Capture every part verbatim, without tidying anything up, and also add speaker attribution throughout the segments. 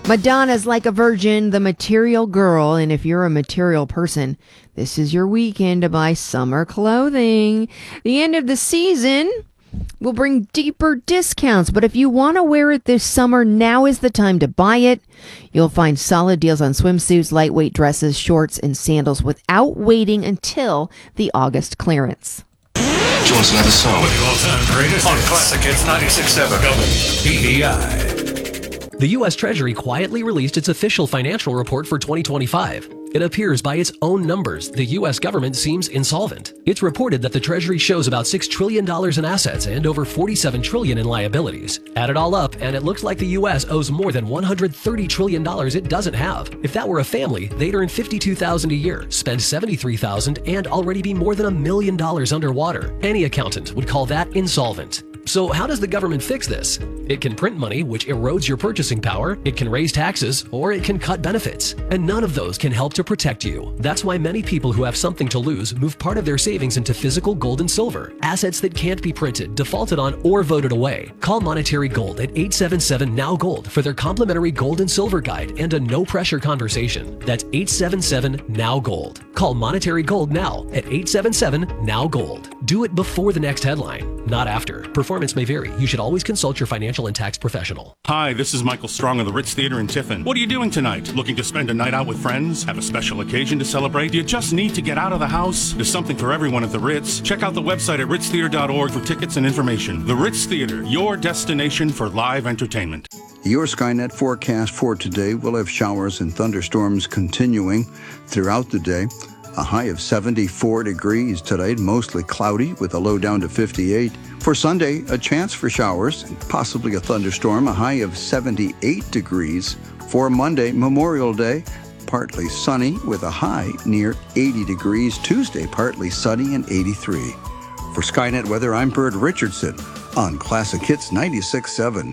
Speaker 1: Madonna's Like a Virgin, The Material Girl. And if you're a material person, this is your weekend to buy summer clothing. The end of the season will bring deeper discounts, but if you want to wear it this summer, now is the time to buy it. You'll find solid deals on swimsuits, lightweight dresses, shorts, and sandals without waiting until the August clearance.
Speaker 2: Join us another song.
Speaker 3: With the all-time greatest on Classic Hits ninety-six point seven W P E I.
Speaker 4: The U S Treasury quietly released its official financial report for twenty twenty-five. It appears by its own numbers, the U S government seems insolvent. It's reported that the Treasury shows about six trillion dollars in assets and over forty-seven trillion dollars in liabilities. Add it all up, and it looks like the U S owes more than one hundred thirty trillion dollars it doesn't have. If that were a family, they'd earn fifty-two thousand dollars a year, spend seventy-three thousand dollars, and already be more than a million dollars underwater. Any accountant would call that insolvent. So how does the government fix this? It can print money, which erodes your purchasing power, it can raise taxes, or it can cut benefits. And none of those can help to protect you. That's why many people who have something to lose move part of their savings into physical gold and silver, assets that can't be printed, defaulted on, or voted away. Call Monetary Gold at eight seven seven N O W Gold for their complimentary gold and silver guide and a no-pressure conversation. That's eight seven seven N O W Gold. Call Monetary Gold now at eight seven seven N O W Gold. Do it before the next headline, not after. Performance may vary. You should always consult your financial and tax professional.
Speaker 5: Hi, this is Michael Strong of the Ritz Theater in Tiffin. What are you doing tonight? Looking to spend a night out with friends? Have a special occasion to celebrate? Do you just need to get out of the house? There's something for everyone at the Ritz. Check out the website at ritz theater dot org for tickets and information. The Ritz Theater, your destination for live entertainment.
Speaker 6: Your Skynet forecast for today will have showers and thunderstorms continuing throughout the day. A high of seventy-four degrees today, mostly cloudy with a low down to fifty-eight. For Sunday, a chance for showers and possibly a thunderstorm, a high of seventy-eight degrees. For Monday, Memorial Day, partly sunny with a high near eighty degrees. Tuesday, partly sunny and eighty-three. For Skynet Weather, I'm Bert Richardson on Classic Hits ninety-six point seven.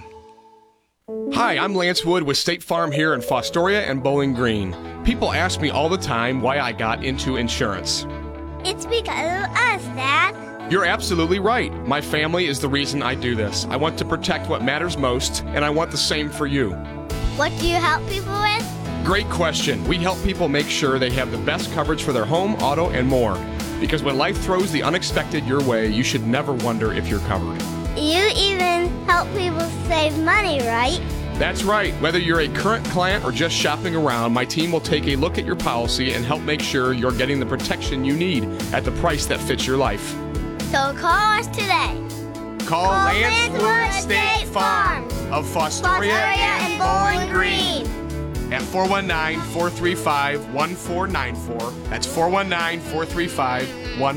Speaker 7: Hi, I'm Lance Wood with State Farm here in Fostoria and Bowling Green. People ask me all the time why I got into insurance.
Speaker 8: It's because of us, Dad.
Speaker 7: You're absolutely right. My family is the reason I do this. I want to protect what matters most, and I want the same for you.
Speaker 8: What do you help people with?
Speaker 7: Great question. We help people make sure they have the best coverage for their home, auto, and more. Because when life throws the unexpected your way, you should never wonder if you're covered.
Speaker 8: You even help people save money, right?
Speaker 7: That's right. Whether you're a current client or just shopping around, my team will take a look at your policy and help make sure you're getting the protection you need at the price that fits your life.
Speaker 8: So call us today.
Speaker 7: Call, call Lance Wood State Farm of Fostoria and Bowling Green at four one nine, four three five, one four nine four. That's four one nine, four three five, one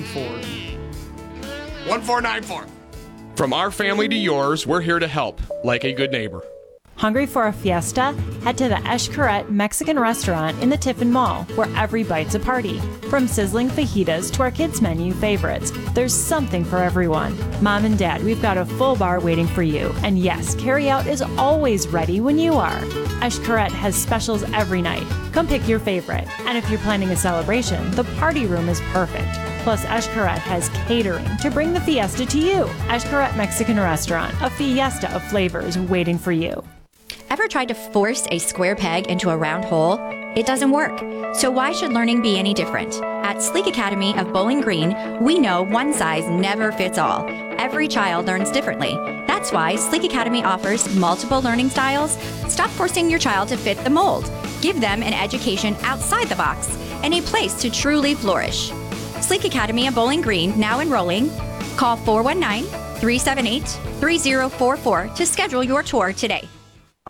Speaker 7: four nine four. From our family to yours, we're here to help, like a good neighbor.
Speaker 9: Hungry for a fiesta? Head to the Xcaret Mexican restaurant in the Tiffin Mall, where every bite's a party. From sizzling fajitas to our kids' menu favorites, there's something for everyone. Mom and Dad, we've got a full bar waiting for you. And yes, carryout is always ready when you are. Xcaret has specials every night. Come pick your favorite. And if you're planning a celebration, the party room is perfect. Plus, Xcaret has catering to bring the fiesta to you. Xcaret Mexican Restaurant, a fiesta of flavors waiting for you.
Speaker 10: Ever tried to force a square peg into a round hole? It doesn't work. So why should learning be any different? At Sleek Academy of Bowling Green, we know one size never fits all. Every child learns differently. That's why Sleek Academy offers multiple learning styles. Stop forcing your child to fit the mold. Give them an education outside the box and a place to truly flourish. Sleek Academy of Bowling Green, now enrolling. Call four one nine, three seven eight, three zero four four to schedule your tour today.